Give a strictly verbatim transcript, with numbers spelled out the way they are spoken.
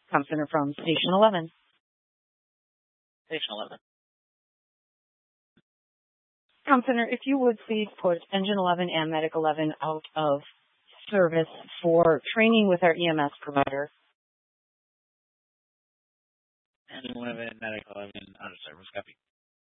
Com Center from Station eleven. Station eleven. Com Center, if you would please put Engine eleven and Medic eleven out of service for training with our E M S provider. Engine eleven, Medic eleven, out of service. Copy.